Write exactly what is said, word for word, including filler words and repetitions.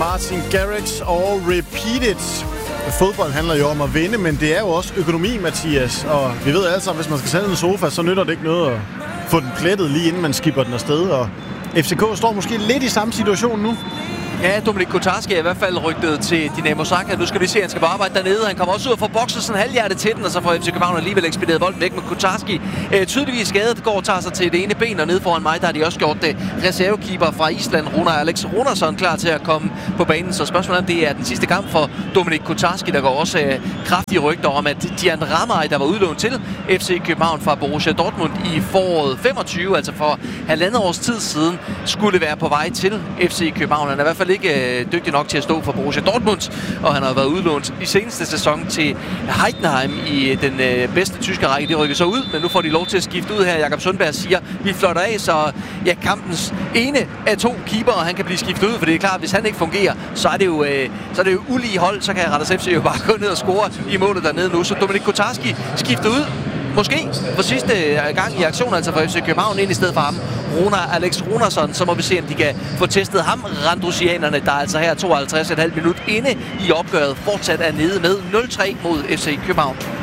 Martin Garrix og Repeat It. Fodbold handler jo om at vinde, men det er jo også økonomi, Mathias. Og vi ved alle sammen, hvis man skal sælge en sofa, så nytter det ikke noget at få den plettet lige inden man skipper den afsted. Og F C K står måske lidt i samme situation nu. Ja, Dominik Kotarski er i hvert fald rygtet til Dinamo Zagreb. Nu skal vi se, at han skal på arbejde dernede. Han kommer også ud og får bokset sådan halvhjertet til den, og så får F C København alligevel ekspederet bolden væk med Kotarski. Øh, tydeligvis skadet, går og tager sig til det ene ben, og nede foran mig, der har de også gjort det. Reservekeeper fra Island, Runar Alex Runarsson, klar til at komme på banen. Så spørgsmålet er, om det er den sidste kamp for Dominik Kotarski. Der går også øh, kraftige rygter om, at Dian Ramaj, der var udlånt til F C København fra Borussia Dortmund i foråret femogtyve, altså for halvandet års tid siden, skulle være på vej til F C København. Han er i hvert fald ikke øh, dygtig nok til at stå for Borussia Dortmund, og han har været udlånt i seneste sæson til Heidenheim i den øh, bedste tyske række. De rykker så ud, men nu får de lov til at skifte ud her. Jakob Sundberg siger, vi flotter af, så ja, kampens ene af to keepere, han kan blive skiftet ud, for det er klart, hvis han ikke fungerer, så er det jo, øh, så er det jo ulige hold, så kan Randers F C jo bare gå ned og score i målet dernede nu. Så Dominik Kotarski skifter ud, måske for sidste gang i aktion, altså for F C København, ind i stedet for ham, Runar Alex Runarsson. Så må vi se, om de kan få testet ham, randrusianerne, der altså her tooghalvtreds komma fem minut inde i opgøret fortsat er nede med nul tre mod F C København.